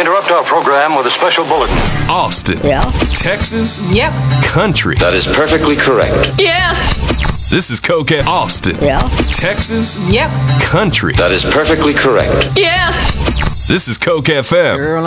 interrupt our program with a special bulletin. Austin. Yeah. Texas. Yep. Country. That is perfectly correct. Yes. This is Coca. Austin. Yeah. Texas. Yep. Country. That is perfectly correct. Yes. This is Coke FM. Girl,